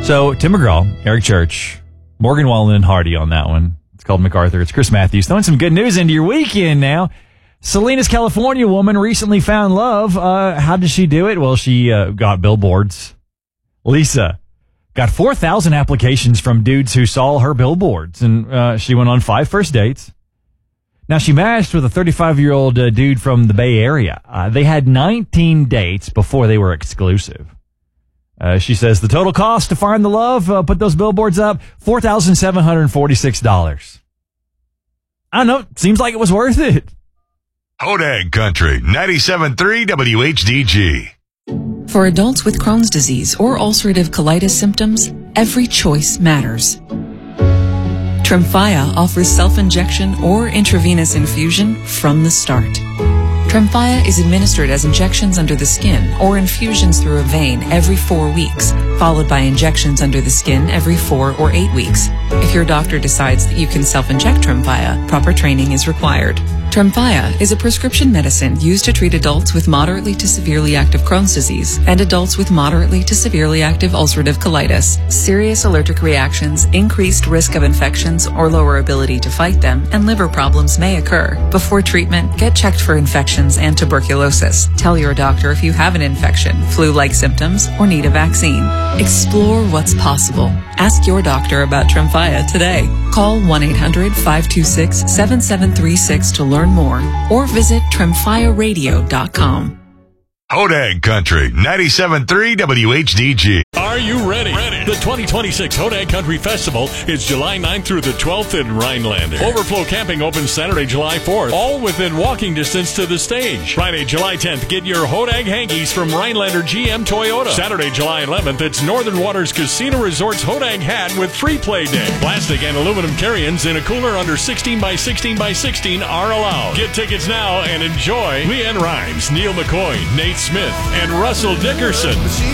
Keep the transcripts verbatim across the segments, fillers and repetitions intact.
So, Tim McGraw, Eric Church, Morgan Wallen, and Hardy on that one. It's called MacArthur. It's Chris Matthews. Throwing some good news into your weekend now. Salinas, California woman recently found love. Uh, how did she do it? Well, she uh, got billboards. Lisa got four thousand applications from dudes who saw her billboards, and uh, she went on five first dates. Now, she matched with a thirty-five-year-old uh, dude from the Bay Area. Uh, they had nineteen dates before they were exclusive. Uh, she says the total cost to find the love, uh, put those billboards up, four thousand seven hundred forty-six dollars. I don't know. Seems like it was worth it. Hodag Country, ninety-seven point three W H D G. For adults with Crohn's disease or ulcerative colitis symptoms, every choice matters. Tremfya offers self-injection or intravenous infusion from the start. Tremfya is administered as injections under the skin or infusions through a vein every four weeks, followed by injections under the skin every four or eight weeks. If your doctor decides that you can self-inject Tremfya, proper training is required. Tremfya is a prescription medicine used to treat adults with moderately to severely active Crohn's disease and adults with moderately to severely active ulcerative colitis. Serious allergic reactions, increased risk of infections or lower ability to fight them, and liver problems may occur. Before treatment, get checked for infections and tuberculosis. Tell your doctor if you have an infection, flu-like symptoms, or need a vaccine. Explore what's possible. Ask your doctor about Tremfya today. Call one eight hundred five two six seven seven three six to learn more, or visit tremfya radio dot com. Hodag Country, ninety-seven point three W H D G. Are you ready? ready? The twenty twenty-six Hodag Country Festival is July ninth through the twelfth in Rhinelander. Overflow Camping opens Saturday, July fourth, all within walking distance to the stage. Friday, July tenth, get your Hodag hankies from Rhinelander G M Toyota. Saturday, July eleventh, it's Northern Waters Casino Resort's Hodag hat with free play day. Plastic and aluminum carry-ins in a cooler under sixteen by sixteen by sixteen are allowed. Get tickets now and enjoy Leanne Rhymes, Neil McCoy, Nate Smith, and Russell Dickerson.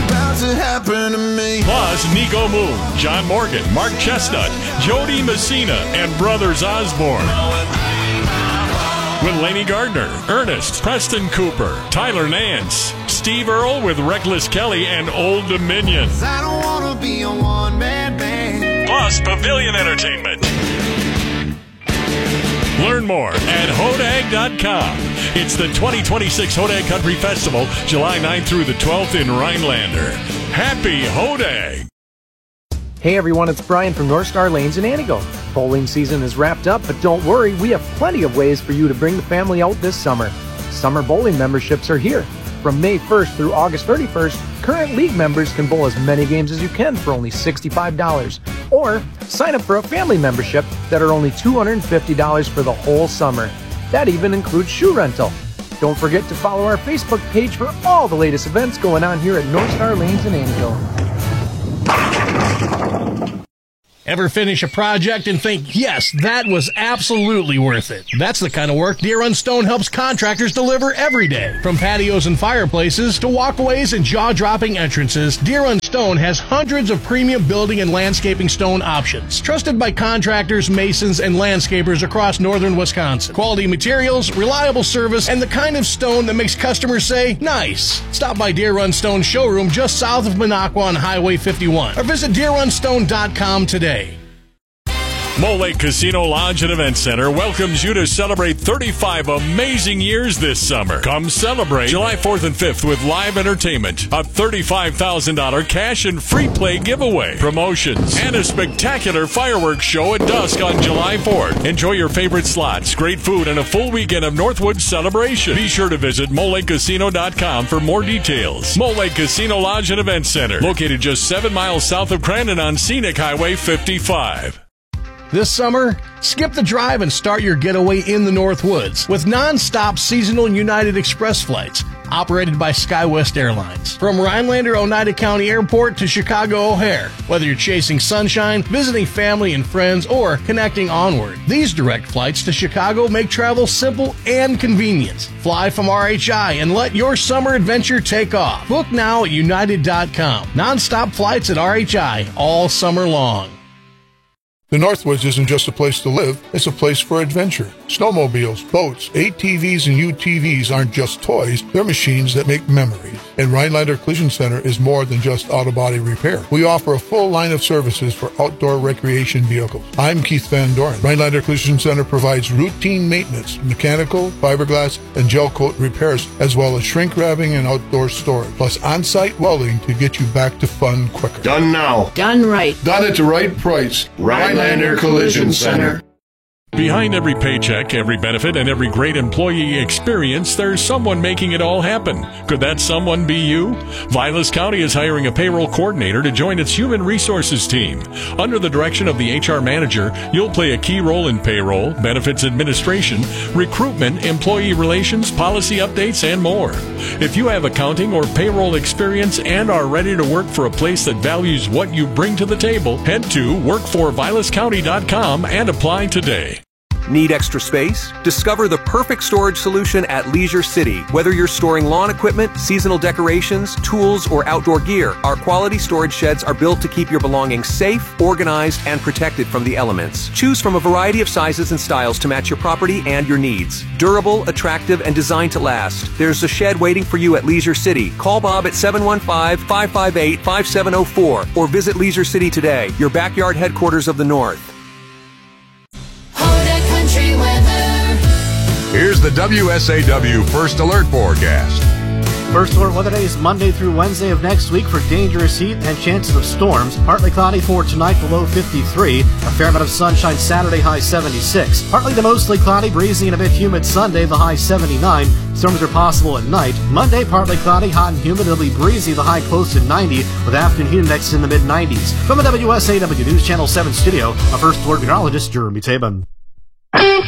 Plus, Nico Moon, John Morgan, Mark Chestnut, Jody Messina, and Brothers Osborne. With Laney Gardner, Ernest, Preston Cooper, Tyler Nance, Steve Earle with Reckless Kelly, and Old Dominion. I don't wanna be a one-man band. Plus, Pavilion Entertainment. Learn more at hodag dot com. It's the twenty twenty-six Hodag Country Festival, July ninth through the twelfth in Rhinelander. Happy Hodag! Hey everyone, it's Brian from North Star Lanes in Antigo. Bowling season is wrapped up, but don't worry, we have plenty of ways for you to bring the family out this summer. Summer bowling memberships are here. From May first through August thirty-first, current league members can bowl as many games as you can for only sixty-five dollars. Or sign up for a family membership that are only two hundred fifty dollars for the whole summer. That even includes shoe rental. Don't forget to follow our Facebook page for all the latest events going on here at North Star Lanes in Antigo. Ever finish a project and think, yes, that was absolutely worth it? That's the kind of work Deer Run Stone helps contractors deliver every day. From patios and fireplaces to walkways and jaw-dropping entrances, Deer Run Stone has hundreds of premium building and landscaping stone options. Trusted by contractors, masons, and landscapers across northern Wisconsin. Quality materials, reliable service, and the kind of stone that makes customers say, nice. Stop by Deer Run Stone showroom just south of Minocqua on Highway fifty-one or visit deer run stone dot com today. Mole Lake Casino Lodge and Event Center welcomes you to celebrate thirty-five amazing years this summer. Come celebrate July fourth and fifth with live entertainment, a thirty-five thousand dollars cash and free play giveaway, promotions, and a spectacular fireworks show at dusk on July fourth. Enjoy your favorite slots, great food, and a full weekend of Northwood celebration. Be sure to visit mole lake casino dot com for more details. Mole Lake Casino Lodge and Event Center, located just seven miles south of Crandon on Scenic Highway fifty-five. This summer, skip the drive and start your getaway in the North Woods with non-stop seasonal United Express flights operated by SkyWest Airlines. From Rhinelander Oneida County Airport to Chicago O'Hare, whether you're chasing sunshine, visiting family and friends, or connecting onward, these direct flights to Chicago make travel simple and convenient. Fly from R H I and let your summer adventure take off. Book now at united dot com. Non-stop flights at R H I all summer long. The Northwoods isn't just a place to live, it's a place for adventure. Snowmobiles, boats, A T Vs, and U T Vs aren't just toys, they're machines that make memories. And Rhinelander Collision Center is more than just auto body repair. We offer a full line of services for outdoor recreation vehicles. I'm Keith Van Doren. Rhinelander Collision Center provides routine maintenance, mechanical, fiberglass, and gel coat repairs, as well as shrink wrapping and outdoor storage, plus on-site welding to get you back to fun quicker. Done now. Done right. Done at the right price. Rhinelander Collision Center. Behind every paycheck, every benefit, and every great employee experience, there's someone making it all happen. Could that someone be you? Vilas County is hiring a payroll coordinator to join its human resources team. Under the direction of the H R manager, you'll play a key role in payroll, benefits administration, recruitment, employee relations, policy updates, and more. If you have accounting or payroll experience and are ready to work for a place that values what you bring to the table, head to work for vilas county dot com and apply today. Need extra space? Discover the perfect storage solution at Leisure City. Whether you're storing lawn equipment, seasonal decorations, tools, or outdoor gear, our quality storage sheds are built to keep your belongings safe, organized, and protected from the elements. Choose from a variety of sizes and styles to match your property and your needs. Durable, attractive, and designed to last. There's a shed waiting for you at Leisure City. Call Bob at seven one five, five five eight, five seven zero four or visit Leisure City today, your backyard headquarters of the North. Here's the W S A W First Alert forecast. First alert weather days Monday through Wednesday of next week for dangerous heat and chances of storms. Partly cloudy for tonight, the low fifty-three. A fair amount of sunshine Saturday, high seventy-six. Partly to mostly cloudy, breezy, and a bit humid Sunday, the high seventy-nine. Storms are possible at night. Monday, partly cloudy, hot and humid. It'll be breezy, the high close to ninety, with afternoon heat index in the mid nineties. From the W S A W News Channel seven studio, our First Alert meteorologist, Jeremy Taban.